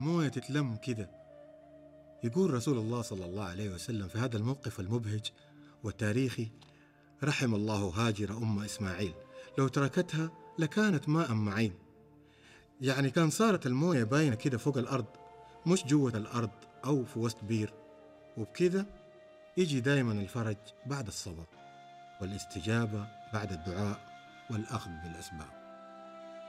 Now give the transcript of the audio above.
موية تتلم كده. يقول رسول الله صلى الله عليه وسلم في هذا الموقف المبهج والتاريخي: رحم الله هاجر أم إسماعيل، لو تركتها لكانت ماء معين. يعني كان صارت الموية باينة كده فوق الأرض، مش جوة الأرض أو في وسط بير. وبكده يجي دايما الفرج بعد الصبر، والاستجابة بعد الدعاء، والأخذ بالأسباب.